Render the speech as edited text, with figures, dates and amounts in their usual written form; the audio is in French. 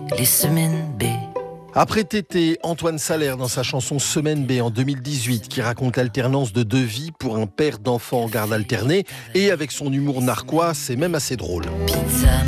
les semaines B. Après Tété, Antoine Salaire dans sa chanson Semaine B en 2018 qui raconte l'alternance de deux vies pour un père d'enfants en garde alternée et avec son humour narquois, c'est même assez drôle. Pizza